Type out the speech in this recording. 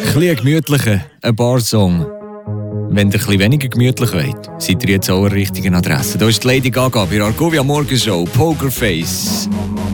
bisschen gemütlicher, ein Bar-Song. Wenn ihr ein bisschen weniger gemütlich wollt, seid ihr jetzt auch an der richtigen Adresse. Da ist die Lady Gaga bei der Argovia Morgenshow, Pokerface.